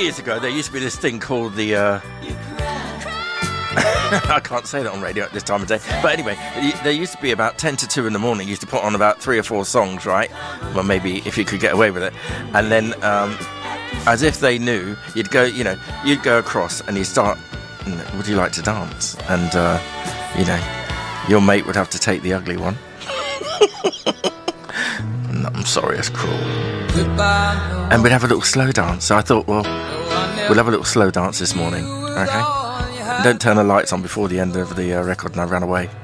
years ago, there used to be this thing called the... I can't say that on radio at this time of day. But anyway, there used to be about 10 to 2 in the morning, used to put on about 3 or 4 songs, right? Well, maybe if you could get away with it. And then, as if they knew, you'd go across and you'd start, would you like to dance? And, your mate would have to take the ugly one. No, I'm sorry, that's cruel. And we'd have a little slow dance. So I thought, well, we'll have a little slow dance this morning, okay? Don't turn the lights on before the end of the record, and I ran away.